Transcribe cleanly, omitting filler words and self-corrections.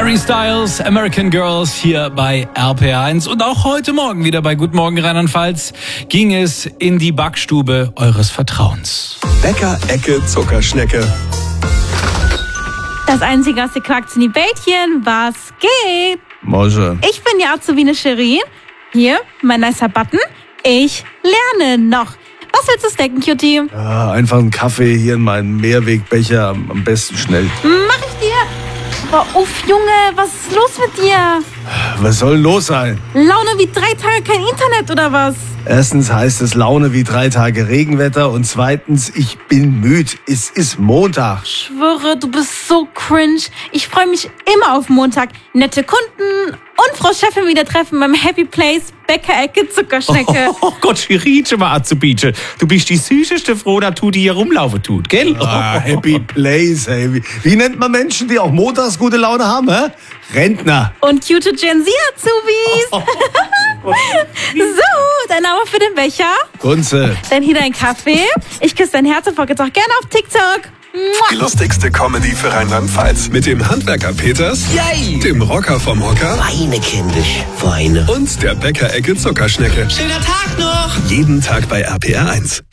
Harry Styles, American Girls hier bei RPR1 und auch heute Morgen wieder bei Guten Morgen Rheinland-Pfalz ging es in die Backstube eures Vertrauens. Bäcker, Ecke, Zuckerschnecke. Das einzige aus die Bällchen, was geht? Mosche. Ich bin die Azubine Shirin. Hier, mein nicer Button. Ich lerne noch. Was willst du snacken, Cutie? Ja, einfach einen Kaffee hier in meinen Mehrwegbecher, am besten schnell. Mach ich dir. Aber uff, Junge, was ist los mit dir? Was soll los sein? Laune wie 3 Tage kein Internet oder was? Erstens heißt es Laune wie 3 Tage Regenwetter und zweitens, ich bin müde. Es ist Montag. Schwöre, du bist so cringe. Ich freue mich immer auf Montag. Nette Kunden und Frau Chefin wieder treffen beim Happy Place Bäcker-Ecke Zuckerschnecke. Oh Gott, Shirin, schon mal Azubine. Du bist die süßeste Frohnatur, die hier rumlaufen tut, gell? Ah, Happy Place, hey. Wie nennt man Menschen, die auch montags gute Laune haben, hä? Rentner. Und cute Gen Z-Azubis. So, dein Name für den Becher. Kunze. Dann hier dein Kaffee. Ich küsse dein Herz und folge jetzt auch gerne auf TikTok. Die lustigste Comedy für Rheinland-Pfalz. Mit dem Handwerker Peters, Yay! dem Rocker vom Hocker Weine, kindisch, weine. und der Bäcker-Ecke Zuckerschnecke. Schöner Tag noch! Jeden Tag bei RPR1.